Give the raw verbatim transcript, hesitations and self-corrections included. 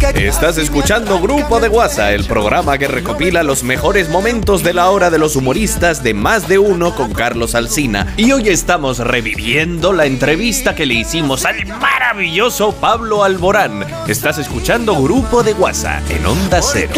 Estás escuchando Grupo de WhatsApp, el programa que recopila los mejores momentos de la hora de los humoristas de Más de Uno con Carlos Alsina. Y hoy estamos reviviendo la entrevista que le hicimos al maravilloso Pablo Alborán. Estás escuchando Grupo de WhatsApp en Onda Cero.